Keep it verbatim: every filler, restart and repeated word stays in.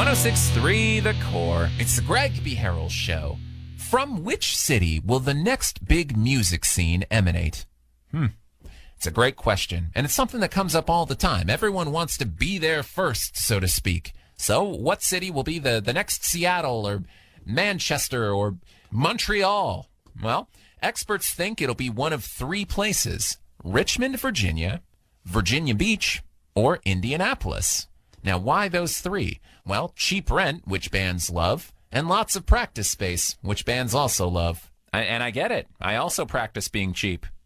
oh six point three The Core. It's the Greg B. Harrell Show. From which city will the next big music scene emanate? Hmm. It's a great question, and it's something that comes up all the time. Everyone wants to be there first, so to speak. So what city will be the, the next Seattle or Manchester or Montreal? Well, experts think it'll be one of three places: Richmond, Virginia, Virginia Beach, or Indianapolis. Now, why those three? Well, cheap rent, which bands love, and lots of practice space, which bands also love. I, and I get it. I also practice being cheap.